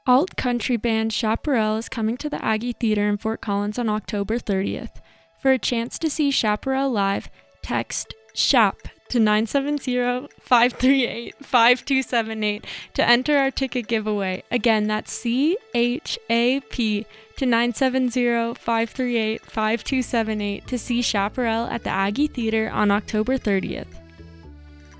Alt country band Chaparral is coming to the Aggie Theater in Fort Collins on October 30th. For a chance to see Chaparral live, text CHAP to 970-538-5278 to enter our ticket giveaway. Again, that's CHAP to 970-538-5278 to see Chaparral at the Aggie Theater on October 30th.